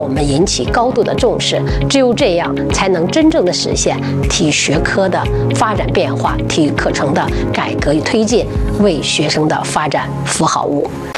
我们引起高度的重视，只有这样才能真正的实现体育学科的发展变化，体育课程的改革与推进，为学生的发展服好务。